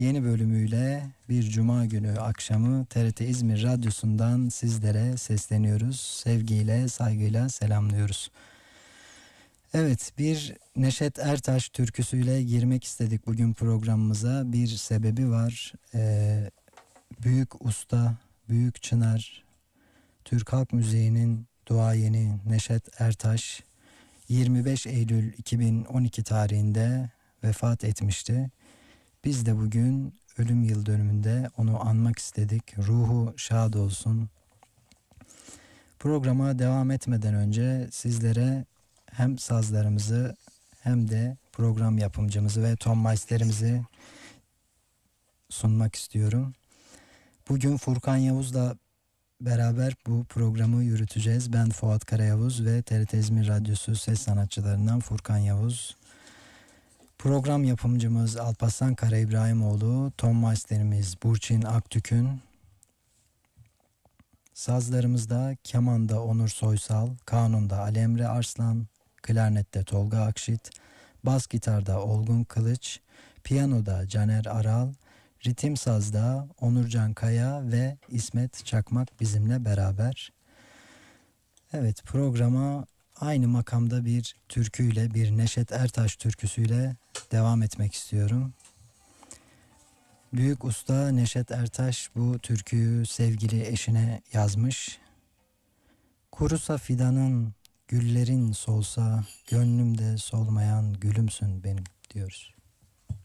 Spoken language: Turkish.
yeni bölümüyle bir cuma günü akşamı TRT İzmir Radyosu'ndan sizlere sesleniyoruz. Sevgiyle, saygıyla selamlıyoruz. Evet, bir Neşet Ertaş türküsüyle girmek istedik bugün programımıza. Bir sebebi var. Büyük usta, büyük çınar, Türk halk müziğinin duayeni Neşet Ertaş 25 Eylül 2012 tarihinde vefat etmişti. Biz de bugün ölüm yıl dönümünde onu anmak istedik. Ruhu şad olsun. Programa devam etmeden önce sizlere hem sazlarımızı hem de program yapımcımızı ve ton masterimizi sunmak istiyorum. Bugün Furkan Yavuz'la beraber bu programı yürüteceğiz. Ben Fuat Karayavuz ve TRT İzmir Radyosu ses sanatçılarından Furkan Yavuz. Program yapımcımız Alparslan Kara İbrahimoğlu, ton masterimiz Burçin Aktükün, sazlarımızda kemanda Onur Soysal, kanunda Ali Emre Arslan, klarnette Tolga Akşit, bas gitarda Olgun Kılıç, piyanoda Caner Aral, ritim sazda Onurcan Kaya ve İsmet Çakmak bizimle beraber. Evet, programa aynı makamda bir türküyle, bir Neşet Ertaş türküsüyle devam etmek istiyorum. Büyük usta Neşet Ertaş bu türküyü sevgili eşine yazmış. Kurusa fidanın, güllerin solsa, gönlümde solmayan gülümsün benim diyoruz.